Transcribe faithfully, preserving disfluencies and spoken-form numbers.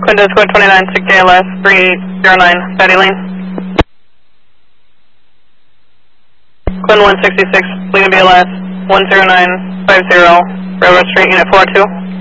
Quinto Square twenty-nine, six K L S, three zero nine, Patty Lane. Quinn one sixty-six, leaving B L S, one zero nine five zero, Railroad Street, Unit four two.